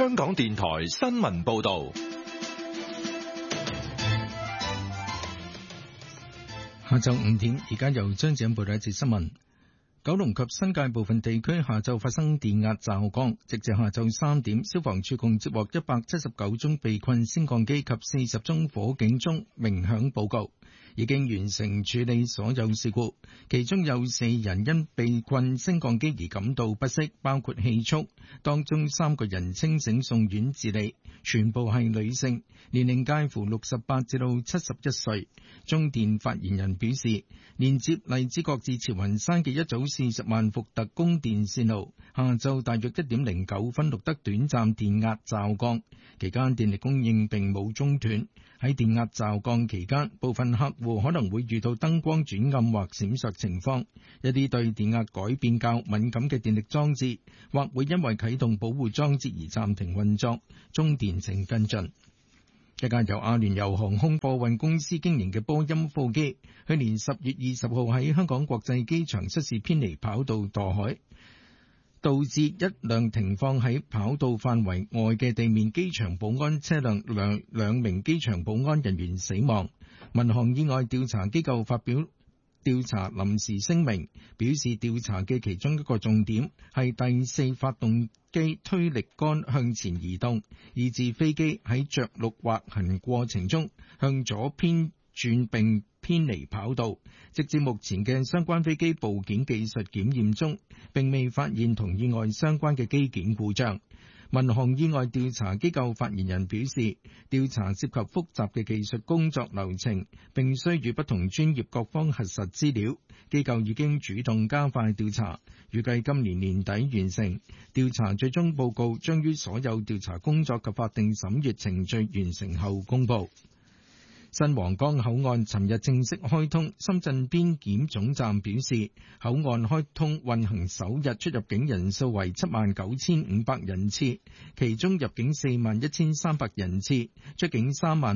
香港電台新聞報道。 下晝5點，而家由張子欣報道一節新聞。九龍及新界部分地區下晝發生電壓驟降，直至下晝3點，消防處共接獲179宗被困升降機及40宗火警鐘鳴響報告，已經完成處理所有事故。其中有4人因被困升降機而感到不適，包括氣促，當中3個人清醒送院治理，全部係女性，年齡介乎68至到71歲。中電發言人表示，連接荔枝角至慈雲山嘅一組40萬伏特供電線路，下晝大約1點09分錄得短暫電壓驟降，期間電力供應並冇中斷。喺電壓驟降期間，部分客戶可能會遇到燈光轉暗或閃爍情況，一啲對電壓改變較敏感嘅電力裝置，或會因為啟動保護裝置而暫停運作。中電正跟進。一架由阿聯酋航空貨運公司經營嘅波音貨機，去年10月20號喺香港國際機場失事偏離跑道墮海，導致一輛停放喺跑道範圍外嘅地面機場保安車輛兩名機場保安人員死亡。民航意外調查機構發表調查臨時聲明，表示調查嘅其中一個重點係第4發動機推力桿向前移動，以致飛機喺着陸滑行過程中向左偏轉並偏離跑道。直至目前嘅相關飛機部件技術檢驗中，並未發現同意外相關嘅機件故障。民航意外調查機構發言人表示，調查涉及複雜嘅技術工作流程，並需與不同專業各方核實資料。機構已經主動加快調查，預計今年年底完成調查，最終報告將於所有調查工作及法定審閱程序完成後公佈。新皇崗口岸尋日正式開通，深圳邊檢總站表示，口岸開通運行首日出入境人數為79,500人次，其中入境41,300人次，出境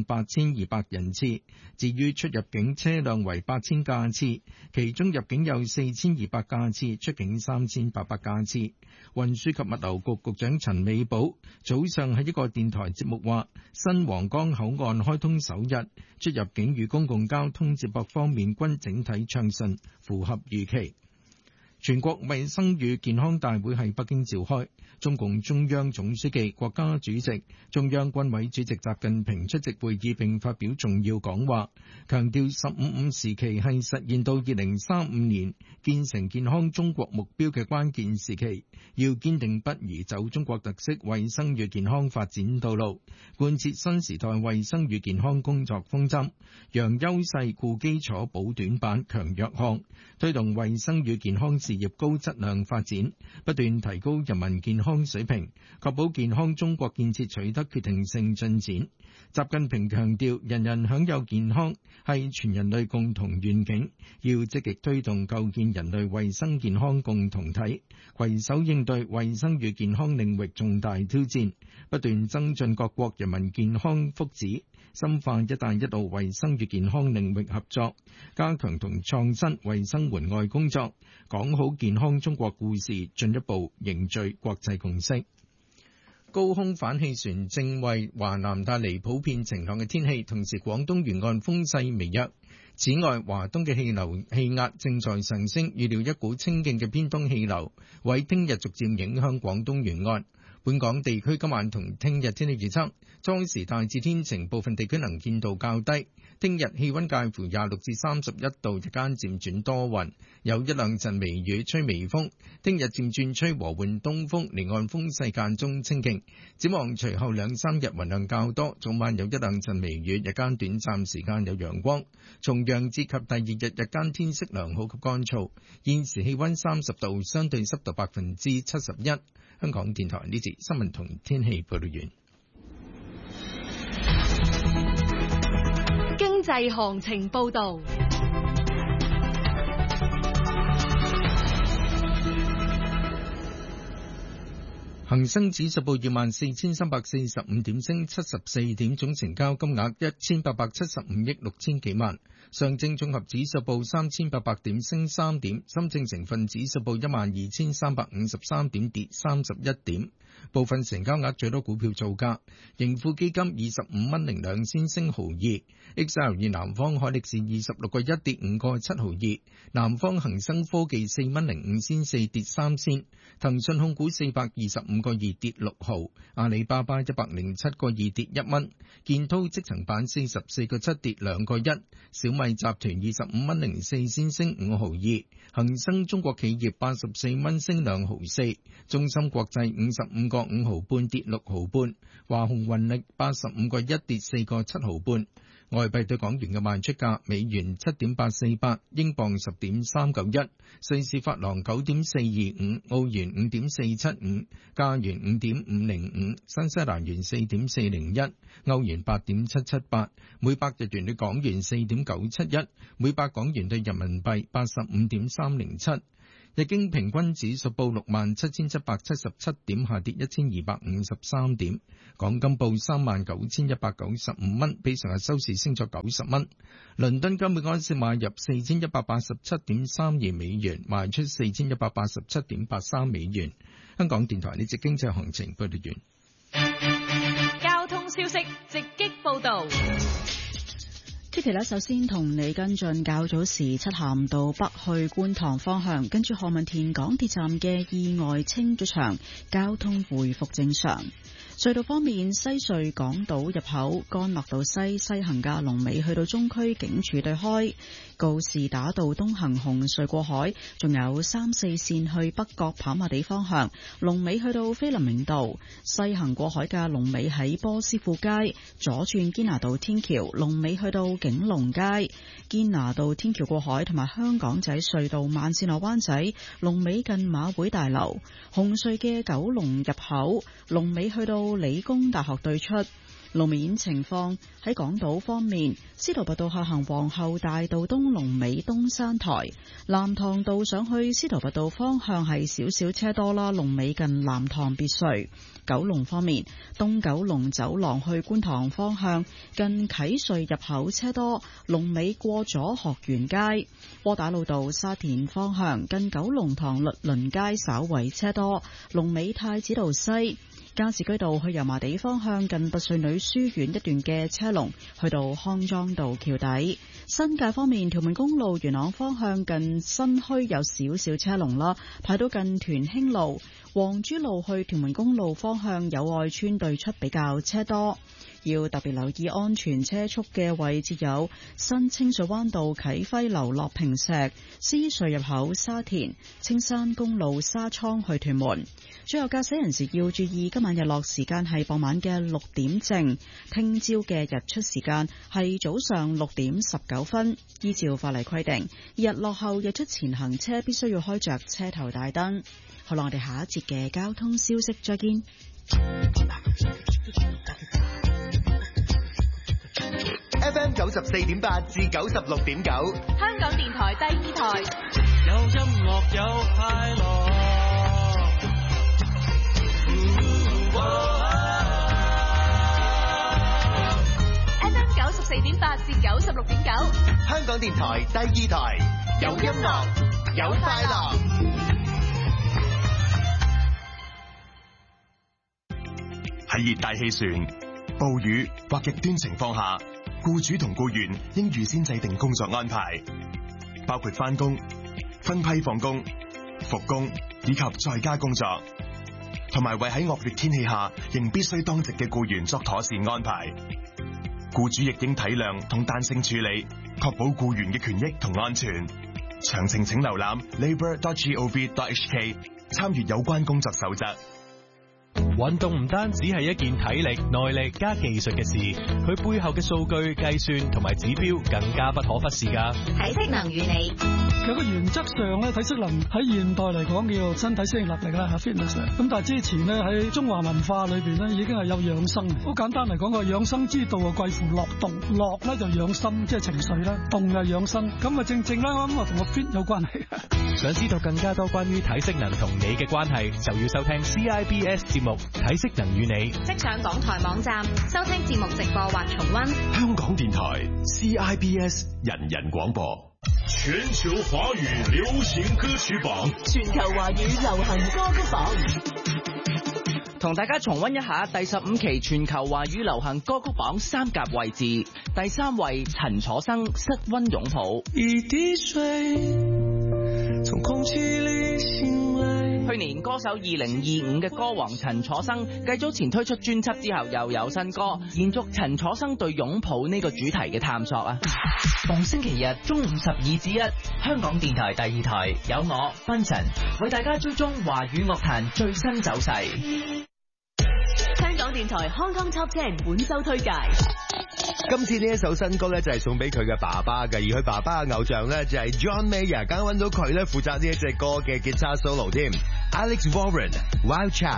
38,200人次。至於出入境車輛為8,000架次，其中入境有4,200架次，出境3,800架次。運輸及物流局局長陳美寶早上喺一個電台節目話，新皇崗口岸開通首日，出入境與公共交通接駁方面均整體暢順，符合預期。全國衛生與健康大會喺北京召開，中共中央總書記、國家主席、中央軍委主席習近平出席會議並發表重要講話，強調15+5時期係實現到2035年建成健康中國目標嘅關鍵時期，要堅定不移走中國特色衛生與健康發展道路，貫徹新時代衛生與健康工作方針，揚優勢固基礎補短板強弱項，推動衛生與健康事業高質量發展，不斷提高人民健康水平，確保健康中國建設取得決定性進展。習近平強調，人人享有健康係全人類共同願景，要積極推動構建人類衛生健康共同體，攜手應對衛生與健康領域重大挑戰，不斷增進各國人民健康福祉，深化一帶一路衛生與健康領域合作，加強同創新衛生援外工作，講好健康中國故事，進一步凝聚國際共識。高空反氣旋正為華南帶嚟普遍晴朗嘅天氣，同時廣東沿岸風勢微弱。此外，華東嘅氣壓正在上升，預料一股清勁嘅偏東氣流會聽日逐漸影響廣東沿岸。本港地區今晚同聽日天氣預測，初時大致天晴，部分地區能見度較低。聽日氣溫介乎26至31度，日間漸轉多雲，有一兩陣微雨，吹微風。聽日漸轉吹和緩東風，離岸風勢間中清勁。展望隨後2-3日雲量較多，早晚有一兩陣微雨，日間短暫時間有陽光。重陽節及第二日日間天色良好及乾燥。現時氣溫30度，相對濕度71%。香港電台呢節新聞同天氣報道完。 經濟行情報道。 恒生指數報24,345點，升74點，總成交金額1875億6千幾萬。上證綜合指數報3800點，升3點。深證成分指數報12353點，跌31點。部分成交額最多股票造價：盈富基金25蚊02仙升毫二 ，XL 南方海力士26個1跌5個7毫二，南方恒生科技4蚊05仙4跌3仙，騰訊控股425個2跌6毫，阿里巴巴107個2跌1蚊，建滔積層板44個7跌2個1，小米集團25蚊04仙升5毫2，恒生中國企業84蚊升2毫4，中芯國際55個5毫半跌6毫半，華虹雲力85個1跌4個7毫半。外幣對港元嘅賣出價：美元7.848，英鎊10.391，瑞士法郎9.425，澳元5.475，加元5.505，新西蘭元4.401，歐元8.778，每百日元對港元4.971，每百港元對人民幣85.307。日經平均指數報67,777點，下跌1253點。港金報39,195蚊，比上日收市升咗90蚊。倫敦金每安士買入4,187.32美元，賣出4,187.83美元。香港電台呢節經濟行情報道完。 交通消息直擊報道。 Kitty 首先同你跟進較早時漆咸道北去觀塘方向，跟住何文田港鐵站嘅意外清咗場，交通回復正常。隧道方面，西隧港島入口干諾道西行嘅龍尾去到中區警署對開，告士打道東行紅隧過海，仲有3、4線去北角跑馬地方向，龍尾去到菲林明道，西行過海嘅龍尾喺波斯富街，左轉堅拿道天橋，龍尾去到景隆街，堅拿道天橋過海同埋香港仔隧道慢線落灣仔，龍尾近馬會大樓，紅隧嘅九龍入口，龍尾去到理工大學對出。路面情況喺港島方面，司徒拔道下行皇后大道東龍尾東山台，藍塘道上去司徒拔道方向係少少車多啦，龍尾近藍塘別墅。九龍方面，東九龍走廊去觀塘方向近啟瑞入口車多，龍尾過咗學園街。窩打老道沙田方向近九龍塘律倫街稍為車多，龍尾太子道西。加士居道去油麻地方向近拔萃女書院一段嘅車龍去到康莊道橋底。新界方面，屯門公路元朗方向近新墟有少少車龍啦，排到近屯興路。黃珠路去屯門公路方向友愛邨對出比較車多，要特別留意安全車速嘅位置有新清水灣道啟輝樓落坪石、獅隧入口沙田、青山公路沙倉去屯門。最後駕駛人士要注意，今晚日落時間係傍晚嘅6點正，聽朝嘅日出時間係早上6點19分。依照法例規定，日落後日出前行車必須要開着車頭大燈。好啦，我哋下一節嘅交通消息再見。 FM 94.8至96.9， 香港電台第2台， 有音樂有快樂。 FM 94.8至96.9， 香港電台第2台，有音樂有快樂。 喺熱帶氣旋、暴雨或極端情況下，僱主同僱員應預先制定工作安排，包括返工、分批放工、復工以及在家工作，同埋為喺惡劣天氣下仍必須當值嘅僱員作妥善安排。僱主亦應體諒同彈性處理，確保僱員嘅權益同安全。詳情請瀏覽 labour.gov.hk， 參閱有關工作守則。 運動唔單止係一件體力、耐力加技術嘅事，佢背後嘅數據計算同埋指標更加不可忽視㗎。 體適能與你， 其實個原則上咧，體適能喺現代嚟講叫做身體適應能力啦，係 fitness。咁但係之前咧喺中華文化裏邊咧已經係有養生。好簡單嚟講，個養生之道啊，貴乎樂動。樂咧就養心，即係情緒啦；動就養生。咁啊正正啦，咁啊同個 fit 有關係。 想知道更加多關於體適能同你嘅關係，就要收聽 CIBS 節目《體適能與你》。 即上港台網站收聽節目直播或重溫。 香港電台 CIBS 人人廣播。 全球華語流行歌曲榜， 全球華語流行歌曲榜。 同大家重溫一下第15期全球華語流行歌曲榜三甲位置。第3位陳楚生《室溫擁抱》。 一滴水從空氣裡醒來。 去年歌手2025嘅歌王陳楚生繼早前推出專輯之後又有新歌，延續陳楚生對擁抱呢個主題嘅探索啊！ 逢星期日中午12至1，香港電台第2台有我賓晨為大家追蹤華語樂壇最新走勢。 香港電台 Hong Kong Top 10本周推介。 今次呢一首新歌咧就係送俾佢嘅爸爸嘅，而佢爸爸嘅偶像咧就係 John Mayer，剛剛揾到佢咧負責呢一隻歌嘅吉他 solo 添。Alex Warren Wild Child。